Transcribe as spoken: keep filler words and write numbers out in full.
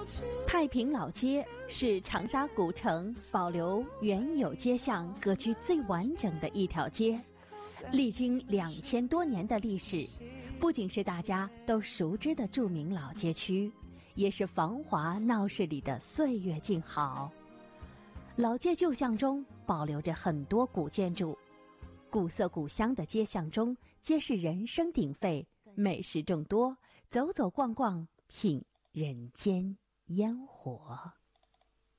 太平老街是长沙古城保留原有街巷格局最完整的一条街，历经两千多年的历史，不仅是大家都熟知的著名老街区，也是繁华闹市里的岁月静好。老街旧巷中保留着很多古建筑，古色古香的街巷中皆是人声鼎沸，美食众多，走走逛逛，品人间烟火。